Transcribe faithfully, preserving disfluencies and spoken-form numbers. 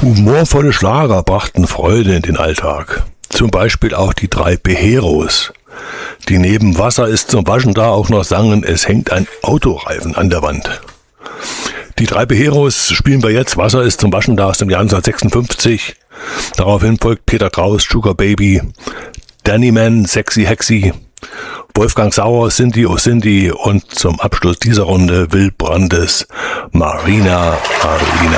Humorvolle Schlager brachten Freude in den Alltag. Zum Beispiel auch die drei Beheros, die neben Wasser ist zum Waschen da auch noch sangen, es hängt ein Autoreifen an der Wand. Die drei Beheros spielen wir jetzt, Wasser ist zum Waschen da aus dem Jahr neunzehnhundertsechsundfünfzig. Daraufhin folgt Peter Kraus, Sugar Baby, Danny Man, Sexy Hexy, Wolfgang Sauer, Cindy oh Cindy und zum Abschluss dieser Runde Will Brandes, Marina Marina.